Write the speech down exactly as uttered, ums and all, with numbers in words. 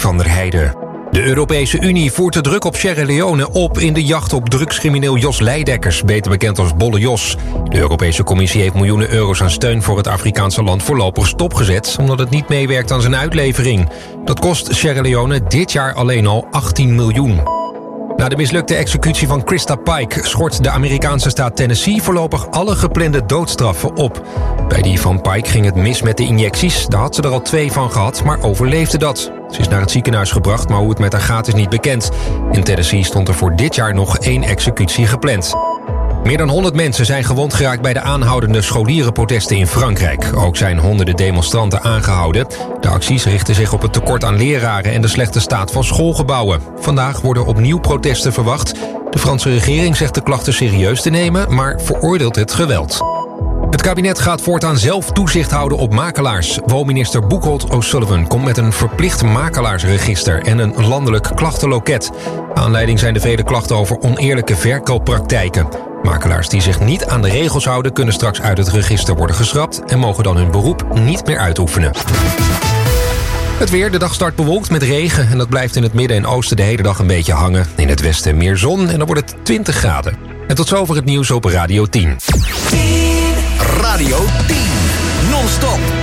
Alexander Heijden. De Europese Unie voert de druk op Sierra Leone op in de jacht op drugscrimineel Jos Leidekkers, beter bekend als Bolle Jos. De Europese Commissie heeft miljoenen euro's aan steun voor het Afrikaanse land voorlopig stopgezet, omdat het niet meewerkt aan zijn uitlevering. Dat kost Sierra Leone dit jaar alleen al achttien miljoen. Na de mislukte executie van Krista Pike schort de Amerikaanse staat Tennessee voorlopig alle geplande doodstraffen op. Bij die van Pike ging het mis met de injecties. Daar had ze er al twee van gehad, maar overleefde dat. Ze is naar het ziekenhuis gebracht, maar hoe het met haar gaat is niet bekend. In Tennessee stond er voor dit jaar nog één executie gepland. Meer dan honderd mensen zijn gewond geraakt bij de aanhoudende scholierenprotesten in Frankrijk. Ook zijn honderden demonstranten aangehouden. De acties richten zich op het tekort aan leraren en de slechte staat van schoolgebouwen. Vandaag worden opnieuw protesten verwacht. De Franse regering zegt de klachten serieus te nemen, maar veroordeelt het geweld. Het kabinet gaat voortaan zelf toezicht houden op makelaars. Woonminister Boekholt O'Sullivan komt met een verplicht makelaarsregister en een landelijk klachtenloket. Aanleiding zijn de vele klachten over oneerlijke verkooppraktijken. Makelaars die zich niet aan de regels houden kunnen straks uit het register worden geschrapt en mogen dan hun beroep niet meer uitoefenen. Het weer, de dag start bewolkt met regen en dat blijft in het midden en oosten de hele dag een beetje hangen. In het westen meer zon en dan wordt het twintig graden. En tot zover het nieuws op Radio tien. Radio tien. Non-stop.